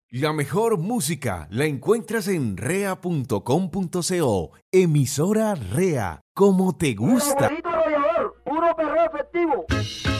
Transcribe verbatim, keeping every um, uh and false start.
La mejor música la encuentras en rea punto com punto co. Emisora Rea, como te gusta. Puro perreo efectivo.